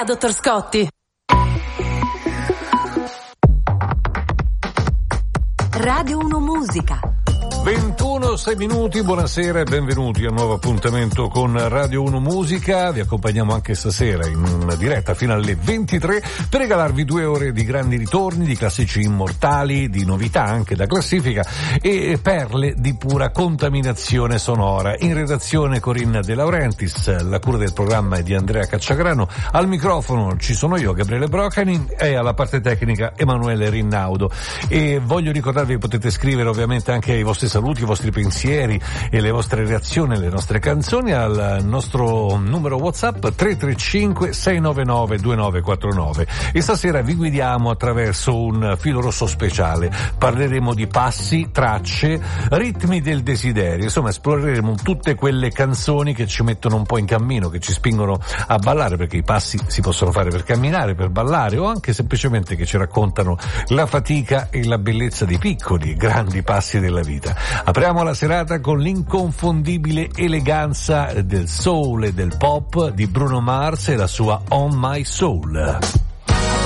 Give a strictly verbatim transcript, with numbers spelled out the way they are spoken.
Dica, dottor Scotti. Radio uno Musica. ventuno, sei minuti, buonasera e benvenuti a un nuovo appuntamento con Radio uno Musica. Vi accompagniamo anche stasera in diretta fino alle ventitré per regalarvi due ore di grandi ritorni, di classici immortali, di novità anche da classifica e perle di pura contaminazione sonora. In redazione Corinna De Laurentiis, la cura del programma è di Andrea Cacciagrano, al microfono ci sono io, Gabriele Brocani, e alla parte tecnica Emanuele Rinnaudo. E voglio ricordarvi che potete scrivere ovviamente anche i vostri saluti, i vostri pensieri e le vostre reazioni alle nostre canzoni al nostro numero WhatsApp tre tre cinque sei nove nove due nove quattro nove. E stasera vi guidiamo attraverso un filo rosso speciale. Parleremo di passi, tracce, ritmi del desiderio, insomma esploreremo tutte quelle canzoni che ci mettono un po' in cammino, che ci spingono a ballare, perché i passi si possono fare per camminare, per ballare o anche semplicemente che ci raccontano la fatica e la bellezza dei piccoli, grandi passi della vita. Apriamo la serata con l'inconfondibile eleganza del soul e del pop di Bruno Mars e la sua On My Soul.